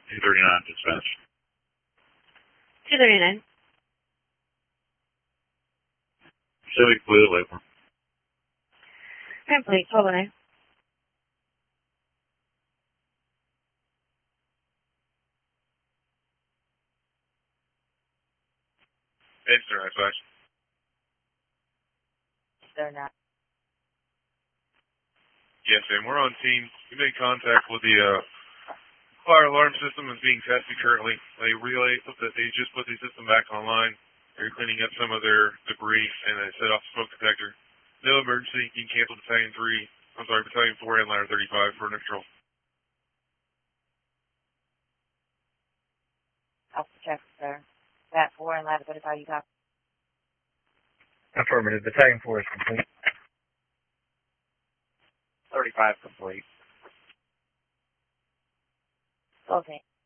239 dispatch. 239. Civic Blue Lakeland. And please, hold on. It's their dispatch. They're not. Yes, ma'am. We're on scene. We made contact with the fire alarm system is being tested currently. They relayed that they just put the system back online. They're cleaning up some of their debris and they set off the smoke detector. No emergency. You can cancel Battalion 4 and Ladder 35 for neutral. I'll check, sir. That 4 and Ladder 35, you got? Affirmative. Battalion 4 is complete. 35 complete. Okay.